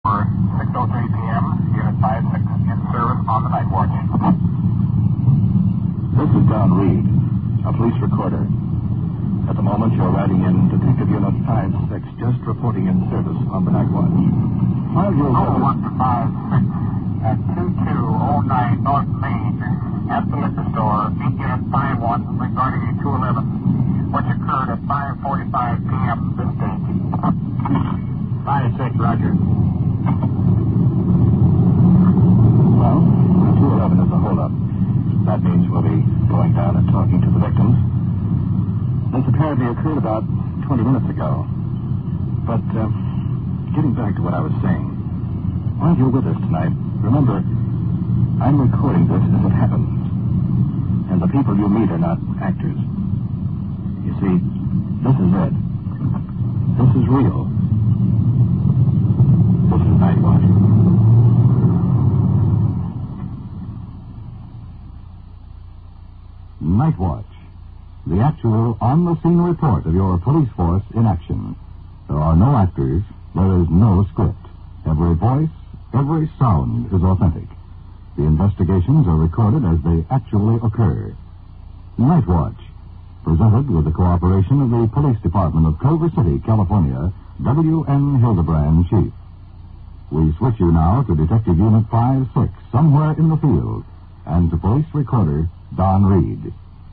6:03 p.m. Unit 56 in service on the night watch. This is Don Reed, a police recorder. At the moment, you're riding in Detective Unit 56, just reporting in service on the night watch. While you're with us... 0156 at 2209 North Main at the liquor store, meet Unit 51 regarding a 211, which occurred at 5:45 p.m. this day. 56, Roger. Well, the 211 is a holdup. That means we'll be going down and talking to the victims. This apparently occurred about 20 minutes ago. But, getting back to what I was saying, while you're with us tonight, remember, I'm recording this as it happens. And the people you meet are not actors. You see, this is it. This is real. This is Night Watch. Night Watch, the actual on-the-scene report of your police force in action. There are no actors. There is no script. Every voice, every sound is authentic. The investigations are recorded as they actually occur. Night Watch, presented with the cooperation of the Police Department of Culver City, California, W.N. Hildebrand, Chief. We switch you now to Detective Unit 56, somewhere in the field, and to Police Recorder Don Reed.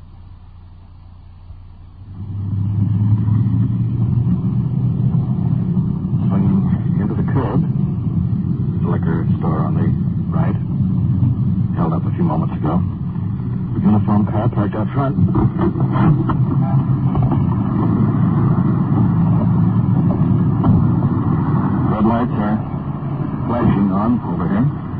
Swinging into the curb, the liquor store on the right, held up a few moments ago. The uniform car parked out front. Red lights are flashing on over here.